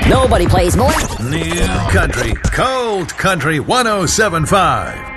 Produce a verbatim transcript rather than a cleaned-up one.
Nobody plays more. New Country, Cold Country one oh seven point five.